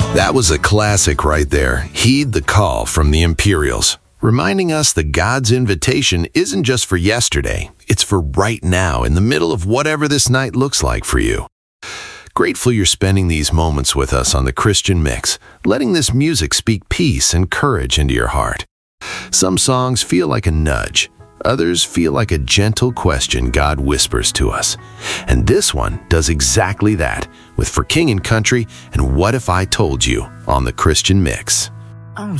That was a classic right there. Heed the Call from the Imperials, reminding us that God's invitation isn't just for yesterday, it's for right now, in the middle of whatever this night looks like for you. Grateful you're spending these moments with us on the Christian Mix, letting this music speak peace and courage into your heart. Some songs feel like a nudge, others feel like a gentle question God whispers to us. And this one does exactly that, with For King and Country and What If I Told You on the Christian Mix.